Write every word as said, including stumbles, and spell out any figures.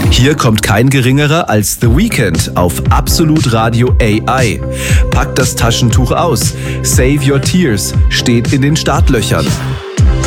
Hier kommt kein geringerer als The Weeknd auf Absolut Radio A I. Packt das Taschentuch aus. Save Your Tears steht in den Startlöchern.